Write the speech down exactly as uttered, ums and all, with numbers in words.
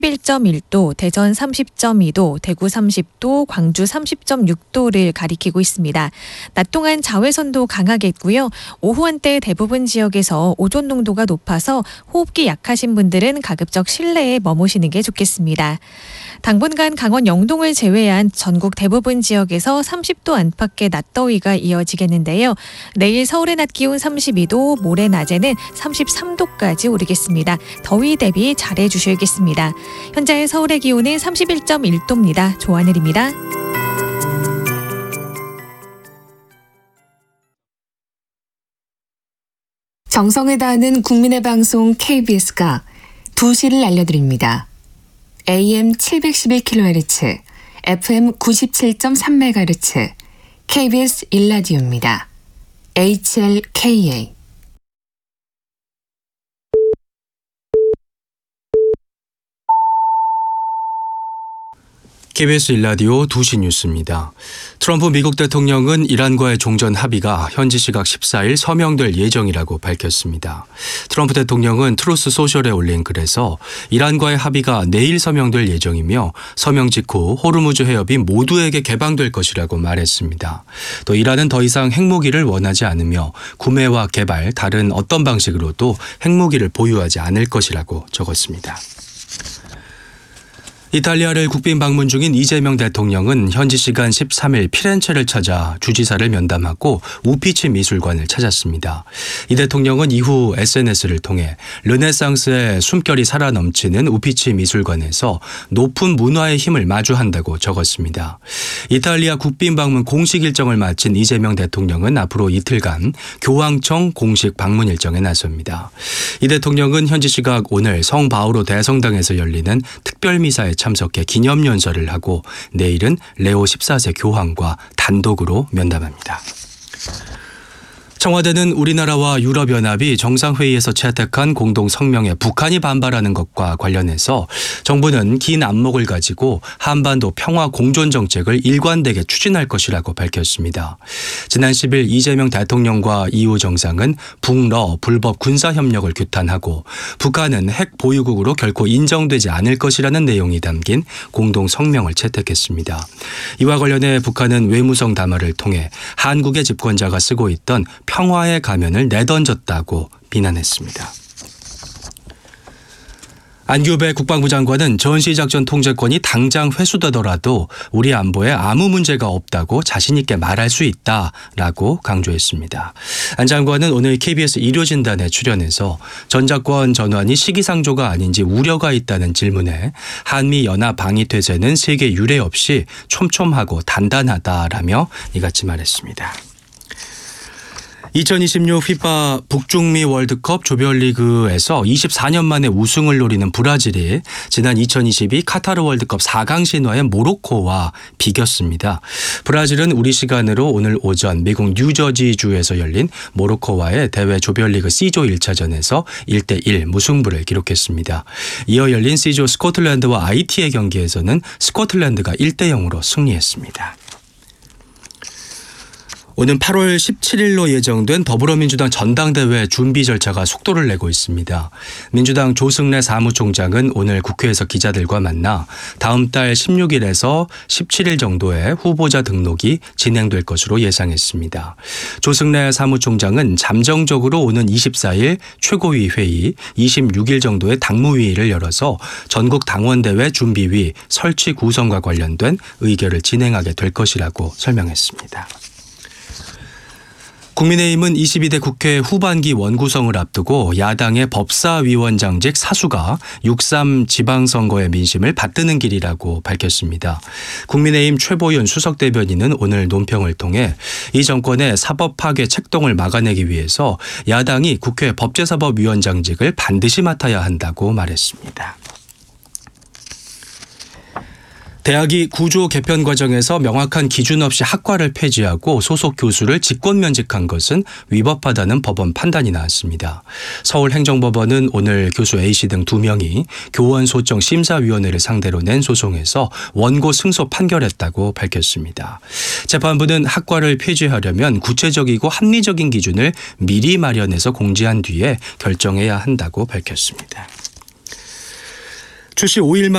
삼십일 점 일 도, 대전 삼십 점 이 도, 대구 삼십 도, 광주 삼십 점 육 도를 가리키고 있습니다. 낮 동안 자외선도 강하겠고요. 오후 한때 대부분 지역에서 오존 농도가 높아서 호흡기 약하신 분들은 가급적 실내에 머무시는 게 좋겠습니다. 당분간 강원 영동을 제외한 전국 대부분 지역에서 삼십 도 안팎의 낮더위가 이어지겠는데요. 내일 서울의 낮 기온 삼십이 도, 모레 낮에는 삼십삼 도까지 오르겠습니다. 더위 대비 잘해 주셔야겠습니다. 현재 서울의 기온은 삼십일 점 일 도입니다. 조하늘입니다. 정성을 다하는 국민의 방송 케이비에스가 두 시를 알려드립니다. 에이엠 칠백십일 킬로헤르츠, 에프엠 구십칠 점 삼 메가헤르츠, 케이비에스 일 라디오입니다. 에이치엘케이에이 케이비에스 일 라디오 두 시 뉴스입니다. 트럼프 미국 대통령은 이란과의 종전 합의가 현지 시각 십사 일 서명될 예정이라고 밝혔습니다. 트럼프 대통령은 트루스 소셜에 올린 글에서 이란과의 합의가 내일 서명될 예정이며 서명 직후 호르무즈 해협이 모두에게 개방될 것이라고 말했습니다. 또 이란은 더 이상 핵무기를 원하지 않으며 구매와 개발, 다른 어떤 방식으로도 핵무기를 보유하지 않을 것이라고 적었습니다. 이탈리아를 국빈 방문 중인 이재명 대통령은 현지 시간 십삼 일 피렌체를 찾아 주지사를 면담하고 우피치 미술관을 찾았습니다. 이 대통령은 이후 에스엔에스를 통해 르네상스의 숨결이 살아 넘치는 우피치 미술관에서 높은 문화의 힘을 마주한다고 적었습니다. 이탈리아 국빈 방문 공식 일정을 마친 이재명 대통령은 앞으로 이틀간 교황청 공식 방문 일정에 나섭니다. 이 대통령은 현지 시각 오늘 성바오로 대성당에서 열리는 특별미사에 참석해 기념연설을 하고 내일은 레오 십사 세 교황과 단독으로 면담합니다. 청와대는 우리나라와 유럽연합이 정상회의에서 채택한 공동 성명에 북한이 반발하는 것과 관련해서 정부는 긴 안목을 가지고 한반도 평화 공존 정책을 일관되게 추진할 것이라고 밝혔습니다. 지난 십 일 이재명 대통령과 이후 정상은 북러 불법 군사협력을 규탄하고 북한은 핵 보유국으로 결코 인정되지 않을 것이라는 내용이 담긴 공동 성명을 채택했습니다. 이와 관련해 북한은 외무성 담화를 통해 한국의 집권자가 쓰고 있던 평화의 가면을 내던졌다고 비난했습니다. 안규배 국방부 장관은 전시작전 통제권이 당장 회수되더라도 우리 안보에 아무 문제가 없다고 자신 있게 말할 수 있다라고 강조했습니다. 안 장관은 오늘 케이비에스 일요진단에 출연해서 전작권 전환이 시기상조가 아닌지 우려가 있다는 질문에 한미연합 방위태세는 세계 유례 없이 촘촘하고 단단하다라며 이같이 말했습니다. 이천이십육 피파 북중미 월드컵 조별리그에서 이십사 년 만에 우승을 노리는 브라질이 지난 이천이십이 카타르 월드컵 사 강 신화의 모로코와 비겼습니다. 브라질은 우리 시간으로 오늘 오전 미국 뉴저지주에서 열린 모로코와의 대회 조별리그 C조 일 차전에서 일 대 일 무승부를 기록했습니다. 이어 열린 C조 스코틀랜드와 아이티의 경기에서는 스코틀랜드가 일 대 영으로 승리했습니다. 오는 팔월 십칠일로 예정된 더불어민주당 전당대회 준비 절차가 속도를 내고 있습니다. 민주당 조승래 사무총장은 오늘 국회에서 기자들과 만나 다음 달 십육일에서 십칠일 정도에 후보자 등록이 진행될 것으로 예상했습니다. 조승래 사무총장은 잠정적으로 오는 이십사일 최고위 회의, 이십육일 정도의 당무회의를 열어서 전국 당원대회 준비위 설치 구성과 관련된 의결을 진행하게 될 것이라고 설명했습니다. 국민의힘은 이십이 대 국회 후반기 원구성을 앞두고 야당의 법사위원장직 사수가 육삼 지방선거의 민심을 받드는 길이라고 밝혔습니다. 국민의힘 최보윤 수석대변인은 오늘 논평을 통해 이 정권의 사법 파괴 책동을 막아내기 위해서 야당이 국회 법제사법위원장직을 반드시 맡아야 한다고 말했습니다. 대학이 구조 개편 과정에서 명확한 기준 없이 학과를 폐지하고 소속 교수를 직권 면직한 것은 위법하다는 법원 판단이 나왔습니다. 서울행정법원은 오늘 교수 A씨 등 두 명이 교원소정 심사위원회를 상대로 낸 소송에서 원고 승소 판결했다고 밝혔습니다. 재판부는 학과를 폐지하려면 구체적이고 합리적인 기준을 미리 마련해서 공지한 뒤에 결정해야 한다고 밝혔습니다. 출시 오 일만